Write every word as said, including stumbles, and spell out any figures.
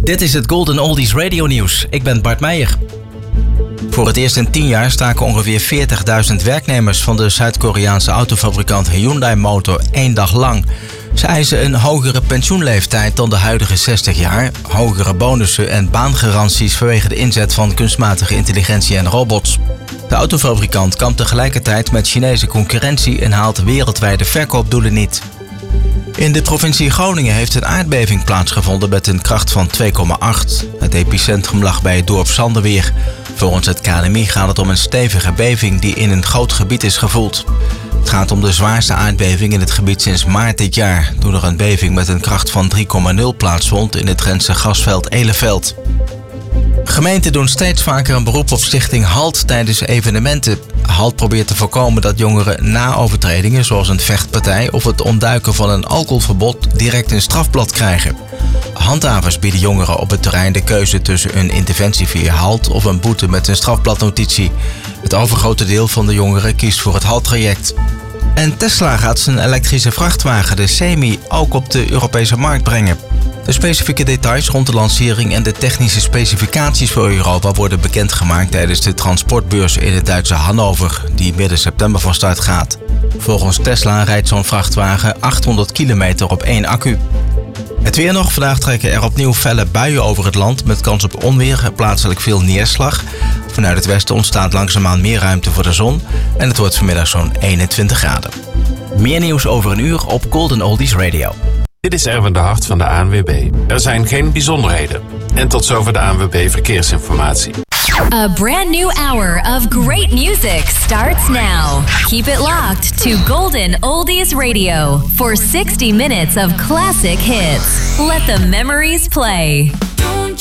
Dit is het Golden Oldies Radio Nieuws. Ik ben Bart Meijer. Voor het eerst in tien jaar staken ongeveer veertigduizend werknemers van de Zuid-Koreaanse autofabrikant Hyundai Motor één dag lang. Ze eisen een hogere pensioenleeftijd dan de huidige zestig jaar, hogere bonussen en baangaranties vanwege de inzet van kunstmatige intelligentie en robots. De autofabrikant kampt tegelijkertijd met Chinese concurrentie en haalt wereldwijde verkoopdoelen niet. In de provincie Groningen heeft een aardbeving plaatsgevonden met een kracht van twee komma acht. Het epicentrum lag bij het dorp Sanderweer. Volgens het K N M I gaat het om een stevige beving die in een groot gebied is gevoeld. Het gaat om de zwaarste aardbeving in het gebied sinds maart dit jaar, toen er een beving met een kracht van drie komma nul plaatsvond in het Drentse gasveld Eleveld. Gemeenten doen steeds vaker een beroep op stichting HALT tijdens evenementen. HALT probeert te voorkomen dat jongeren na overtredingen zoals een vechtpartij of het ontduiken van een alcoholverbod direct een strafblad krijgen. Handhavers bieden jongeren op het terrein de keuze tussen een interventie via HALT of een boete met een strafbladnotitie. Het overgrote deel van de jongeren kiest voor het HALT-traject. En Tesla gaat zijn elektrische vrachtwagen, de Semi, ook op de Europese markt brengen. De specifieke details rond de lancering en de technische specificaties voor Europa worden bekendgemaakt tijdens de transportbeurs in het Duitse Hannover, die midden september van start gaat. Volgens Tesla rijdt zo'n vrachtwagen achthonderd kilometer op één accu. Het weer nog. Vandaag trekken er opnieuw felle buien over het land met kans op onweer en plaatselijk veel neerslag. Vanuit het westen ontstaat langzaamaan meer ruimte voor de zon en het wordt vanmiddag zo'n eenentwintig graden. Meer nieuws over een uur op Golden Oldies Radio. Dit is Erwin de Hart van de A N W B. Er zijn geen bijzonderheden. En tot zover de A N W B Verkeersinformatie. A brand new hour of great music starts now. Keep it locked to Golden Oldies Radio for sixty minutes of classic hits. Let the memories play.